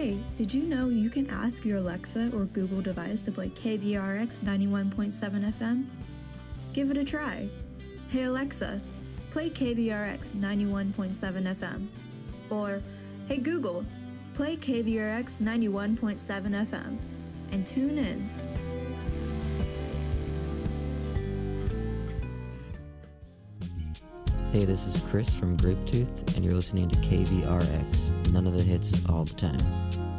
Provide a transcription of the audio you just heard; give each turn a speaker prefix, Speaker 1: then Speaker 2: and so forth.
Speaker 1: Hey, did you know you can ask your Alexa or Google device to play KVRX 91.7 FM? Give it a try. Hey Alexa, play KVRX 91.7 FM. Or, hey Google, play KVRX 91.7 FM. And tune in.
Speaker 2: Hey, this is Chris from Grapetooth, and you're listening to KVRX. None of the hits all the time.